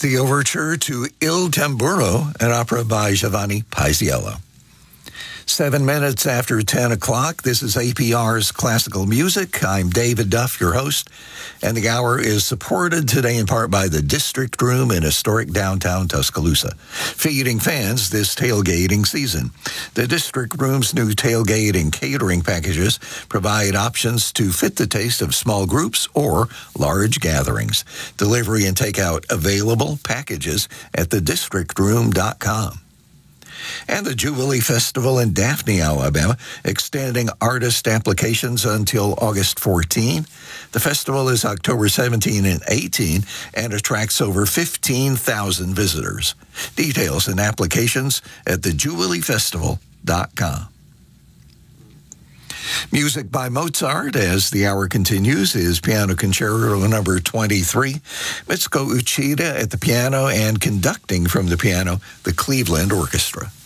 The overture to Il Tamburo, an opera by Giovanni Paisiello. 7 minutes after 10 o'clock, this is APR's Classical Music. I'm David Duff, your host, and the hour is supported today in part by the District Room in historic downtown Tuscaloosa, feeding fans this tailgating season. The District Room's new tailgate and catering packages provide options to fit the taste of small groups or large gatherings. Delivery and takeout available. Packages at thedistrictroom.com. And the Jubilee Festival in Daphne, Alabama, extending artist applications until August 14. The festival is October 17 and 18 and attracts over 15,000 visitors. Details and applications at thejubileefestival.com. Music by Mozart, as the hour continues, is Piano Concerto number 23. Mitsuko Uchida at the piano and conducting from the piano, the Cleveland Orchestra.